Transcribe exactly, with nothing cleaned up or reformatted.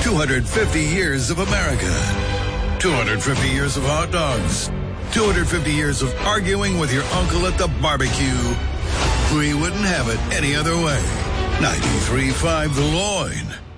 two hundred fifty years of America. two hundred fifty years of hot dogs. two hundred fifty years of arguing with your uncle at the barbecue. We wouldn't have it any other way. ninety-three point five The Loin.